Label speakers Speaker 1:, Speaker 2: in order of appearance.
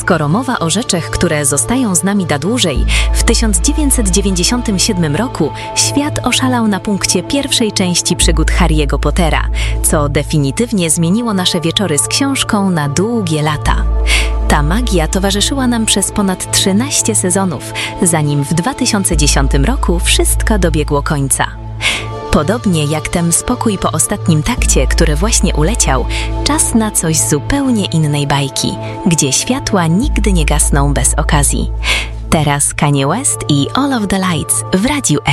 Speaker 1: Skoro mowa o rzeczach, które zostają z nami na dłużej, w 1997 roku świat oszalał na punkcie pierwszej części przygód Harry'ego Pottera, co definitywnie zmieniło nasze wieczory z książką na długie lata. Ta magia towarzyszyła nam przez ponad 13 sezonów, zanim w 2010 roku wszystko dobiegło końca. Podobnie jak ten spokój po ostatnim takcie, który właśnie uleciał, czas na coś zupełnie innej bajki, gdzie światła nigdy nie gasną bez okazji. Teraz Kanye West i All of the Lights w Radiu